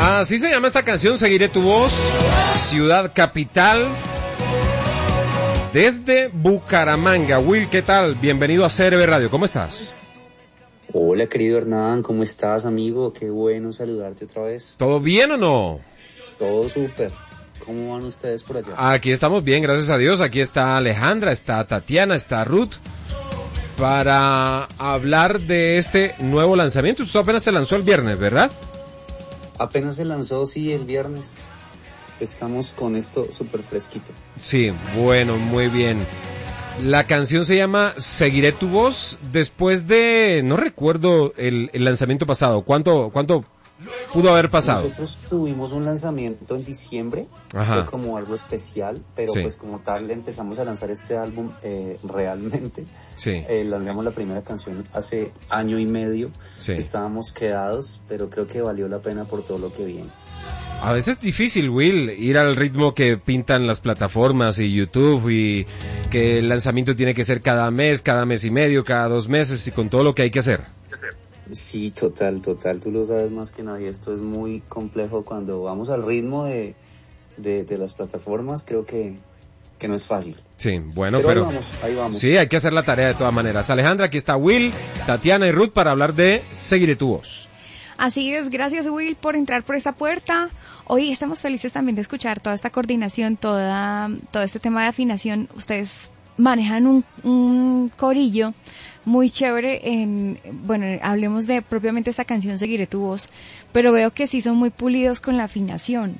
Así se llama esta canción, Seguiré tu voz, Ciudad Capital, desde Bucaramanga. Will, ¿qué tal? Bienvenido a CRB Radio, ¿cómo estás? Hola, querido Hernán, ¿cómo estás, amigo? Qué bueno saludarte otra vez. ¿Todo bien o no? Todo súper. ¿Cómo van ustedes por allá? Aquí estamos bien, gracias a Dios. Aquí está Alejandra, está Tatiana, está Ruth, para hablar de este nuevo lanzamiento. Esto apenas se lanzó el viernes, ¿verdad? Apenas se lanzó, sí, el viernes. Estamos con esto súper fresquito. Sí, bueno, muy bien. La canción se llama Seguiré tu voz, después de, no recuerdo el lanzamiento pasado. ¿Cuánto pudo haber pasado? Nosotros tuvimos un lanzamiento en diciembre, fue como algo especial, pero sí, pues como tal empezamos a lanzar este álbum realmente. Sí. Lanzamos la primera canción hace año y medio, sí, estábamos quedados, pero creo que valió la pena por todo lo que viene. A veces es difícil, Will, ir al ritmo que pintan las plataformas y YouTube, y que el lanzamiento tiene que ser cada mes y medio, cada 2 meses, y con todo lo que hay que hacer. Sí, total, tú lo sabes más que nadie, esto es muy complejo cuando vamos al ritmo de las plataformas, creo que no es fácil. Sí, bueno, pero ahí vamos. Sí, hay que hacer la tarea de todas maneras. Alejandra, aquí está Will, Tatiana y Ruth para hablar de Seguiré tu voz. Así es, gracias Will por entrar por esta puerta. Hoy estamos felices también de escuchar toda esta coordinación, todo este tema de afinación. Ustedes manejan un corillo muy chévere hablemos de propiamente esta canción Seguiré tu voz, pero veo que sí son muy pulidos con la afinación.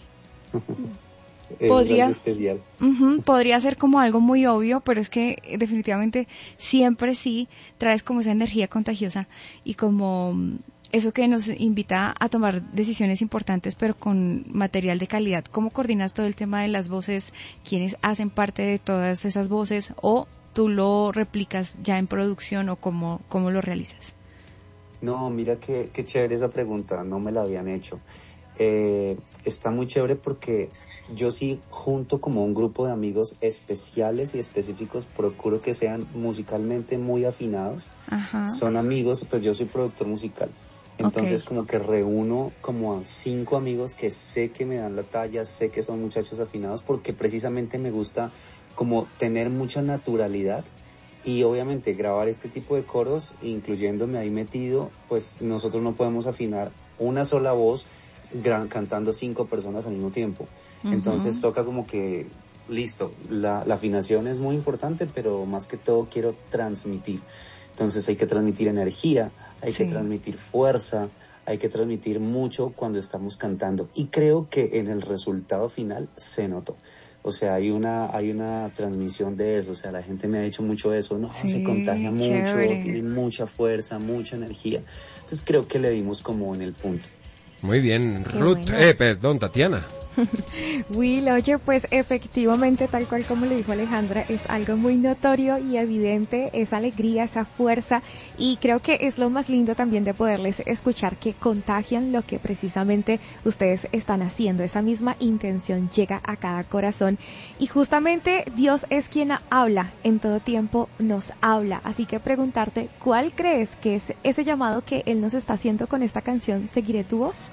Podría, es algo especial. Podría ser como algo muy obvio, pero es que definitivamente siempre sí traes como esa energía contagiosa y como eso que nos invita a tomar decisiones importantes, pero con material de calidad. ¿Cómo coordinas todo el tema de las voces? ¿Quiénes hacen parte de todas esas voces? ¿O tú lo replicas ya en producción o cómo lo realizas? No, mira qué chévere esa pregunta, no me la habían hecho. Está muy chévere porque yo sí, junto como un grupo de amigos especiales y específicos, procuro que sean musicalmente muy afinados. Ajá. Son amigos, pues yo soy productor musical. Entonces como que reúno como a 5 amigos que sé que me dan la talla, sé que son muchachos afinados, porque precisamente me gusta como tener mucha naturalidad y obviamente grabar este tipo de coros, incluyéndome ahí metido, pues nosotros no podemos afinar una sola voz cantando 5 personas al mismo tiempo. Entonces toca como que, listo, la afinación es muy importante, pero más que todo quiero transmitir. Entonces hay que transmitir energía, hay que transmitir fuerza, hay que transmitir mucho cuando estamos cantando. Y creo que en el resultado final se notó. O sea, hay una transmisión de eso. O sea, la gente me ha dicho mucho eso. No, se contagia mucho, tiene mucha fuerza, mucha energía. Entonces creo que le dimos como en el punto. Muy bien, Ruth, bueno. Tatiana. Will, oye, pues efectivamente, tal cual como le dijo Alejandra, es algo muy notorio y evidente, esa alegría, esa fuerza, y creo que es lo más lindo también de poderles escuchar que contagian lo que precisamente ustedes están haciendo. Esa misma intención llega a cada corazón, y justamente Dios es quien habla, en todo tiempo nos habla, así que preguntarte, ¿cuál crees que es ese llamado que Él nos está haciendo con esta canción, Seguiré tu voz?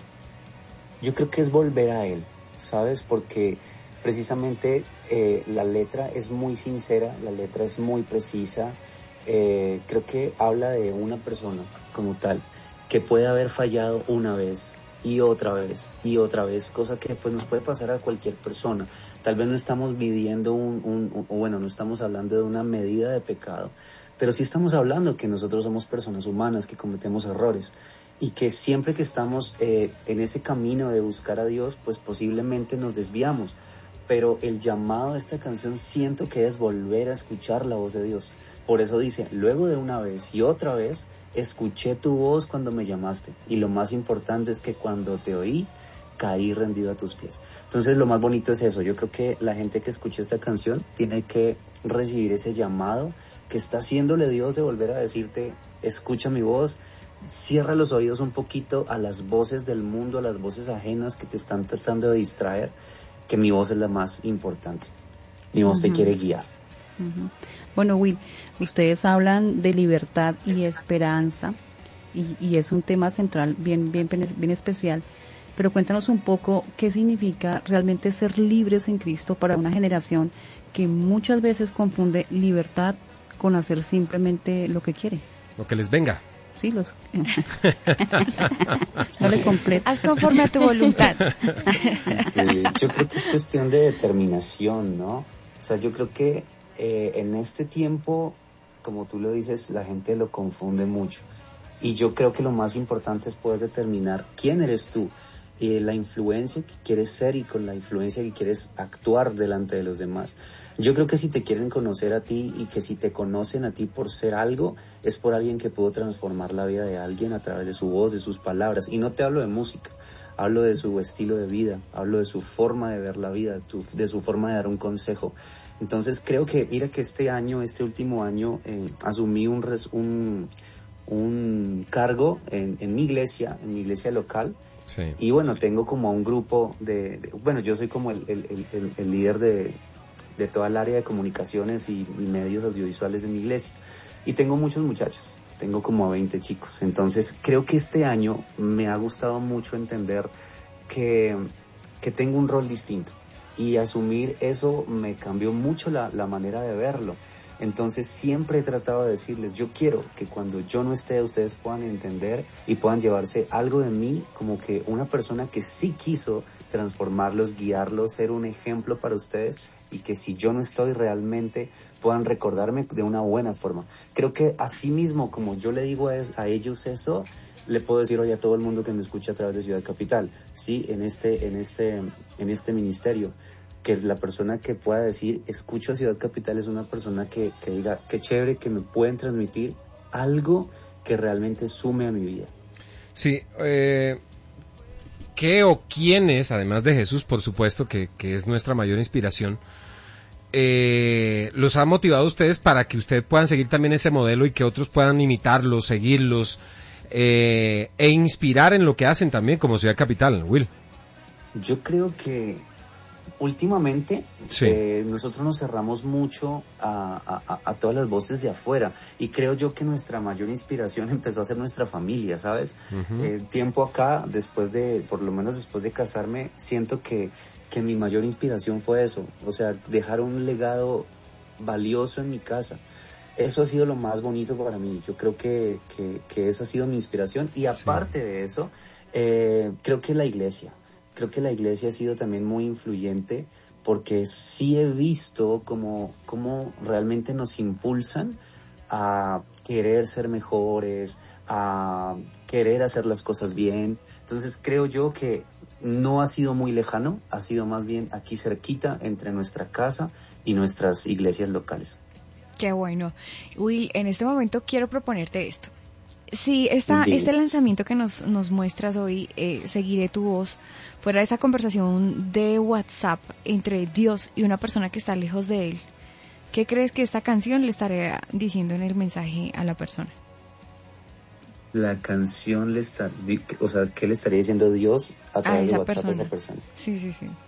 Yo creo que es volver a Él, ¿sabes? Porque precisamente la letra es muy sincera, la letra es muy precisa. Creo que habla de una persona como tal, que puede haber fallado una vez y otra vez y otra vez, cosa que pues nos puede pasar a cualquier persona. Tal vez no estamos midiendo no estamos hablando de una medida de pecado, pero sí estamos hablando que nosotros somos personas humanas, que cometemos errores. Y que siempre que estamos en ese camino de buscar a Dios, pues posiblemente nos desviamos. Pero el llamado de esta canción siento que es volver a escuchar la voz de Dios. Por eso dice, luego de una vez y otra vez, escuché tu voz cuando me llamaste. Y lo más importante es que cuando te oí, caí rendido a tus pies. Entonces lo más bonito es eso. Yo creo que la gente que escucha esta canción tiene que recibir ese llamado que está haciéndole Dios de volver a decirte, escucha mi voz. Cierra los oídos un poquito a las voces del mundo, a las voces ajenas que te están tratando de distraer, que mi voz es la más importante. Mi voz te quiere guiar. Bueno, Will, ustedes hablan de libertad y esperanza, y es un tema central bien especial. pero cuéntanos un poco qué significa realmente ser libres en Cristo para una generación que muchas veces confunde libertad con hacer simplemente lo que quiere. Lo que les venga. Sí, no le completa. Haz conforme a tu voluntad. Sí, yo creo que es cuestión de determinación, ¿no? O sea, yo creo que en este tiempo, como tú lo dices, la gente lo confunde mucho. Y yo creo que lo más importante es poder determinar quién eres tú, la influencia que quieres ser y con la influencia que quieres actuar delante de los demás. Yo creo que si te quieren conocer a ti y que si te conocen a ti por ser algo, es por alguien que pudo transformar la vida de alguien a través de su voz, de sus palabras. Y no te hablo de música, hablo de su estilo de vida, hablo de su forma de ver la vida, de su forma de dar un consejo. Entonces creo que, mira que este último año, asumí un cargo en mi iglesia local. Sí. Y bueno, tengo como un grupo bueno, yo soy como el líder de toda el área de comunicaciones y medios audiovisuales de mi iglesia. Y tengo muchos muchachos, tengo como 20 chicos. Entonces creo que este año me ha gustado mucho entender que tengo un rol distinto. Y asumir eso me cambió mucho la manera de verlo. Entonces siempre he tratado de decirles, yo quiero que cuando yo no esté, ustedes puedan entender y puedan llevarse algo de mí como que una persona que sí quiso transformarlos, guiarlos, ser un ejemplo para ustedes, y que si yo no estoy realmente puedan recordarme de una buena forma. Creo que así mismo, como yo le digo a ellos eso, le puedo decir hoy a todo el mundo que me escucha a través de Ciudad Capital, sí, en este ministerio, que la persona que pueda decir, escucho a Ciudad Capital, es una persona que diga, qué chévere que me pueden transmitir algo que realmente sume a mi vida. Sí, ¿qué o quiénes, además de Jesús, por supuesto, que es nuestra mayor inspiración, los ha motivado a ustedes para que ustedes puedan seguir también ese modelo y que otros puedan imitarlos, seguirlos, e inspirar en lo que hacen también como Ciudad Capital, Will? Yo creo que últimamente sí. Nosotros nos cerramos mucho a todas las voces de afuera, y creo yo que nuestra mayor inspiración empezó a ser nuestra familia, ¿sabes? Uh-huh. Tiempo acá, por lo menos después de casarme, siento que mi mayor inspiración fue eso, o sea, dejar un legado valioso en mi casa. Eso ha sido lo más bonito para mí. Yo creo que esa ha sido mi inspiración, y aparte de eso, creo que la iglesia ha sido también muy influyente, porque sí he visto cómo realmente nos impulsan a querer ser mejores, a querer hacer las cosas bien. Entonces creo yo que no ha sido muy lejano, ha sido más bien aquí cerquita entre nuestra casa y nuestras iglesias locales. Qué bueno. Will, en este momento quiero proponerte esto. Si este lanzamiento que nos muestras hoy, Seguiré tu voz, fuera esa conversación de WhatsApp entre Dios y una persona que está lejos de él, ¿qué crees que esta canción le estaría diciendo en el mensaje a la persona? La canción ¿qué le estaría diciendo Dios a través de WhatsApp a esa persona? Sí.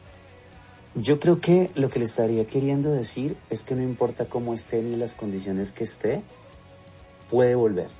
Yo creo que lo que le estaría queriendo decir es que no importa cómo esté ni las condiciones que esté, puede volver.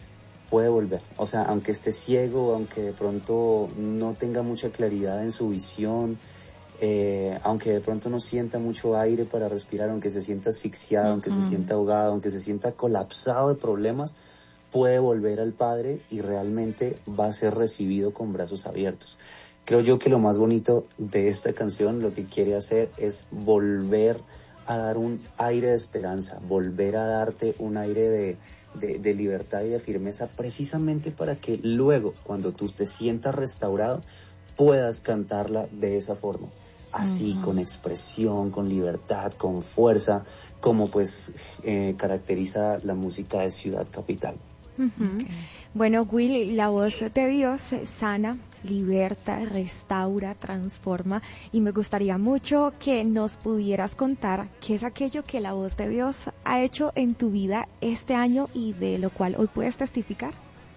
O sea, aunque esté ciego, aunque de pronto no tenga mucha claridad en su visión, aunque de pronto no sienta mucho aire para respirar, aunque se sienta asfixiado, Uh-huh. aunque se sienta ahogado, aunque se sienta colapsado de problemas, puede volver al Padre y realmente va a ser recibido con brazos abiertos. Creo yo que lo más bonito de esta canción, lo que quiere hacer es volver a dar un aire de esperanza, volver a darte un aire de libertad y de firmeza, precisamente para que luego, cuando tú te sientas restaurado, puedas cantarla de esa forma, así, Uh-huh. con expresión, con libertad, con fuerza, como pues caracteriza la música de Ciudad Capital. Uh-huh. Okay. Bueno, Will, la voz de Dios sana, liberta, restaura, transforma, y me gustaría mucho que nos pudieras contar qué es aquello que la voz de Dios ha hecho en tu vida este año y de lo cual hoy puedes testificar.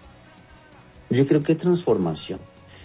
Yo creo que transformación,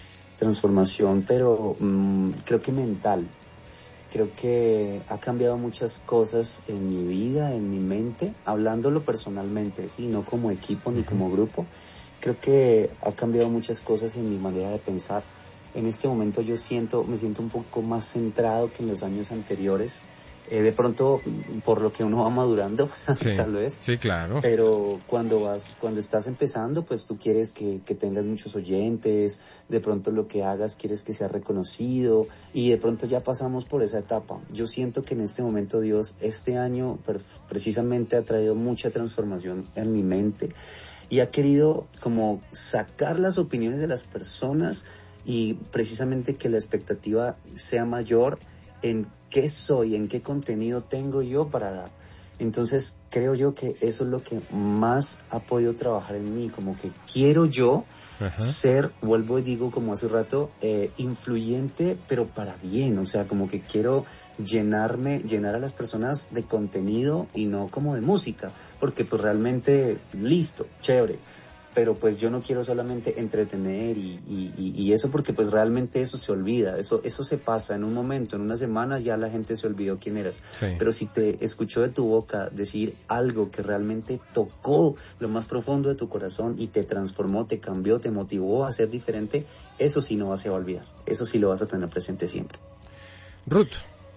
pero creo que mental. Creo que ha cambiado muchas cosas en mi vida, en mi mente, hablándolo personalmente, ¿sí? No como equipo ni como grupo. Creo que ha cambiado muchas cosas en mi manera de pensar. En este momento me siento un poco más centrado que en los años anteriores. De pronto, por lo que uno va madurando, sí, tal vez. Sí, claro. Pero cuando estás empezando, pues tú quieres que tengas muchos oyentes, de pronto lo que hagas quieres que sea reconocido, y de pronto ya pasamos por esa etapa. Yo siento que en este momento Dios, este año, precisamente ha traído mucha transformación en mi mente, y ha querido como sacar las opiniones de las personas, y precisamente que la expectativa sea mayor en qué soy, en qué contenido tengo yo para dar. Entonces creo yo que eso es lo que más ha podido trabajar en mí, como que quiero yo ser, vuelvo y digo como hace un rato, influyente, pero para bien. O sea, como que quiero llenar a las personas de contenido y no como de música, porque pues realmente, listo, chévere, pero pues yo no quiero solamente entretener y eso, porque pues realmente eso se olvida, eso se pasa en un momento, en una semana ya la gente se olvidó quién eras. Sí. Pero si te escuchó de tu boca decir algo que realmente tocó lo más profundo de tu corazón y te transformó, te cambió, te motivó a ser diferente, eso sí no se va a olvidar, eso sí lo vas a tener presente siempre. Ruth.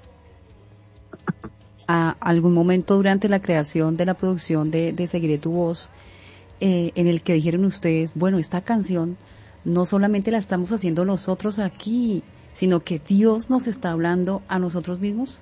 ¿A algún momento durante la creación de la producción de Seguiré tu voz, en el que dijeron ustedes, bueno, esta canción no solamente la estamos haciendo nosotros aquí, sino que Dios nos está hablando a nosotros mismos?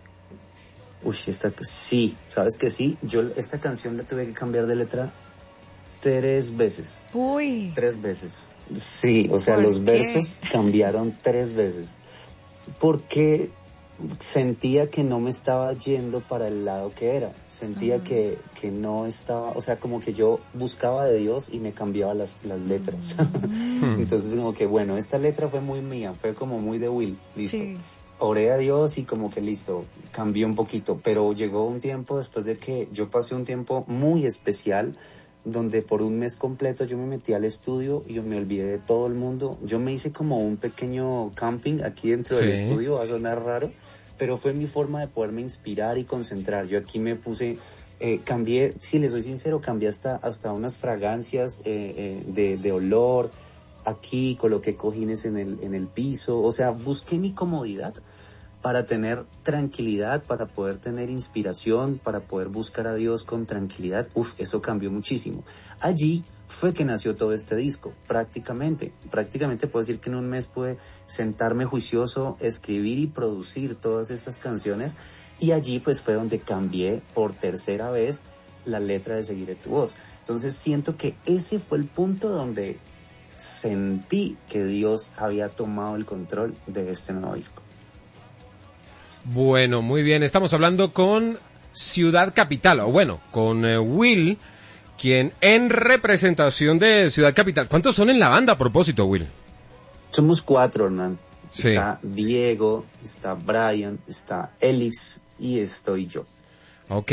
Sí, ¿sabes que sí? Yo esta canción la tuve que cambiar de letra 3 veces. Uy. 3 veces. Sí, o sea, ¿Por los qué? versos cambiaron 3 veces. Porque sentía que no me estaba yendo para el lado que era. Sentía que no estaba, o sea, como que yo buscaba de Dios y me cambiaba las letras. Entonces, como que, bueno, esta letra fue muy mía, fue como muy de Will, listo. Sí. Oré a Dios y como que listo, cambió un poquito, pero llegó un tiempo después de que yo pasé un tiempo muy especial, donde por un mes completo yo me metí al estudio y yo me olvidé de todo el mundo. Yo me hice como un pequeño camping aquí dentro del estudio, va a sonar raro, pero fue mi forma de poderme inspirar y concentrar. Yo aquí me puse, cambié, si les soy sincero, cambié hasta unas fragancias de olor. Aquí coloqué cojines en el piso, o sea, busqué mi comodidad para tener tranquilidad, para poder tener inspiración, para poder buscar a Dios con tranquilidad. Eso cambió muchísimo. Allí fue que nació todo este disco, prácticamente puedo decir que en un mes pude sentarme juicioso, escribir y producir todas estas canciones, y allí pues fue donde cambié por tercera vez la letra de Seguiré tu voz. Entonces siento que ese fue el punto donde sentí que Dios había tomado el control de este nuevo disco. Bueno, muy bien, estamos hablando con Ciudad Capital, o bueno, con Will, quien en representación de Ciudad Capital. ¿Cuántos son en la banda a propósito, Will? Somos 4, Hernán. Sí. Está Diego, está Brian, está Elix y estoy yo. Ok,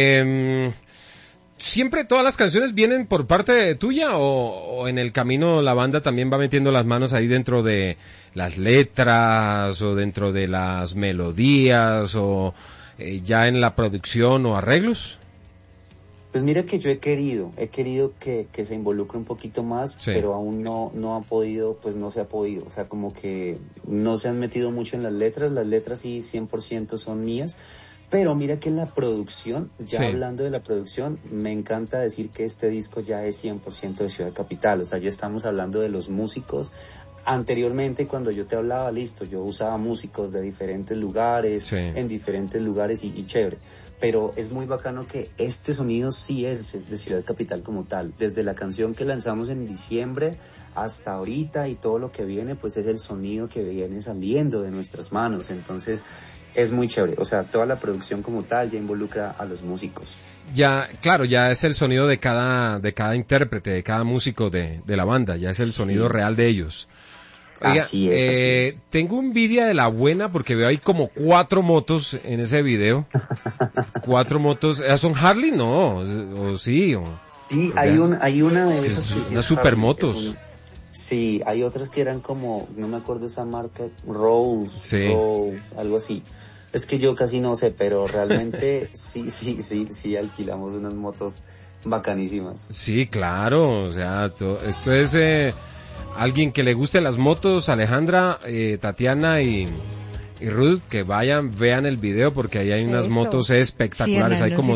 ¿siempre todas las canciones vienen por parte tuya o en el camino la banda también va metiendo las manos ahí dentro de las letras o dentro de las melodías o ya en la producción o arreglos? Pues mira que yo he querido que se involucre un poquito más, sí, pero aún no ha podido, pues no se ha podido, o sea, como que no se han metido mucho en las letras sí 100% son mías, pero mira que en la producción, ya sí, hablando de la producción, me encanta decir que este disco ya es 100% de Ciudad Capital, o sea, ya estamos hablando de los músicos. Anteriormente, cuando yo te hablaba, listo, yo usaba músicos de diferentes lugares, sí, en diferentes lugares y chévere. Pero es muy bacano que este sonido sí es de Ciudad Capital como tal. Desde la canción que lanzamos en diciembre hasta ahorita y todo lo que viene, pues es el sonido que viene saliendo de nuestras manos. Entonces es muy chévere. O sea, toda la producción como tal ya involucra a los músicos. Ya, claro, ya es el sonido de cada intérprete, de cada músico de la banda, ya es el sonido real de ellos. Oiga, así es. Tengo envidia de la buena porque veo ahí como 4 motos en ese video. 4 motos, ¿son Harley? No, o sí. Sí, hay una de esas que sí unas es supermotos. Sí, hay otras que eran como, no me acuerdo esa marca, Rose, algo así. Es que yo casi no sé, pero realmente sí alquilamos unas motos bacanísimas. Sí, claro, o sea, esto es alguien que le guste las motos, Alejandra, Tatiana y Ruth, que vayan, vean el video, porque ahí hay unas motos espectaculares. Sí, hay como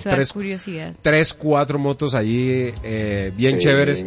4 motos allí bien chéveres,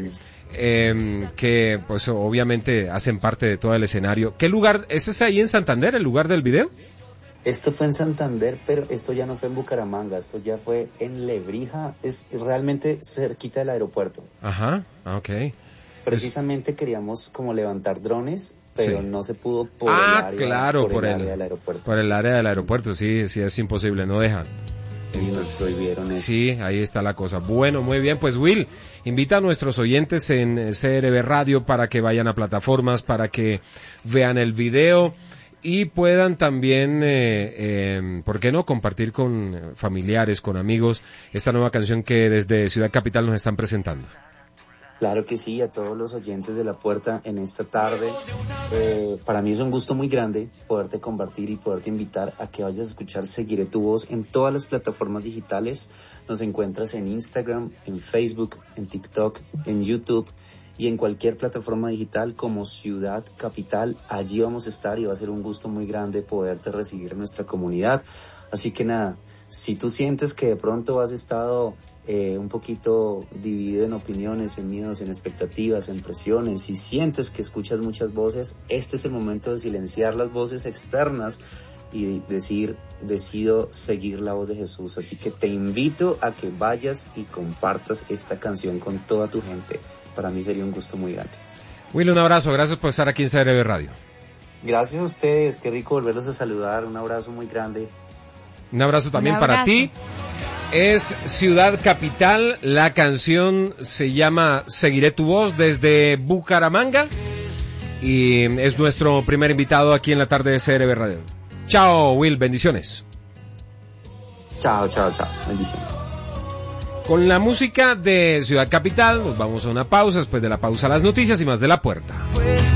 que pues obviamente hacen parte de todo el escenario. ¿Qué lugar? ¿Ese es ahí en Santander, el lugar del video? Esto fue en Santander, pero esto ya no fue en Bucaramanga, esto ya fue en Lebrija, es realmente cerquita del aeropuerto. Ajá, ok. Precisamente queríamos como levantar drones, pero no se pudo por el área del aeropuerto. Por el área del aeropuerto, sí, es imposible, no dejan. Y nos prohibieron eso. Sí, ahí está la cosa. Bueno, muy bien, pues Will, invita a nuestros oyentes en CRB Radio para que vayan a plataformas, para que vean el video y puedan también, ¿por qué no?, compartir con familiares, con amigos, esta nueva canción que desde Ciudad Capital nos están presentando. Claro que sí, a todos los oyentes de La Puerta en esta tarde. Para mí es un gusto muy grande poderte compartir y poderte invitar a que vayas a escuchar Seguiré tu voz en todas las plataformas digitales. Nos encuentras en Instagram, en Facebook, en TikTok, en YouTube y en cualquier plataforma digital como Ciudad Capital. Allí vamos a estar y va a ser un gusto muy grande poderte recibir en nuestra comunidad. Así que nada, si tú sientes que de pronto has estado un poquito dividido en opiniones, en miedos, en expectativas, en presiones, si sientes que escuchas muchas voces, este es el momento de silenciar las voces externas y decir, decido seguir la voz de Jesús. Así que te invito a que vayas y compartas esta canción con toda tu gente. Para mí sería un gusto muy grande. Will, un abrazo, gracias por estar aquí en CRB Radio. Gracias a ustedes, qué rico volverlos a saludar, un abrazo muy grande. Un abrazo también para ti. Es Ciudad Capital, la canción se llama Seguiré tu voz desde Bucaramanga y es nuestro primer invitado aquí en la tarde de CRB Radio. Chao, Will, bendiciones. Chao, bendiciones. Con la música de Ciudad Capital nos vamos a una pausa, después de la pausa las noticias y más de La Puerta.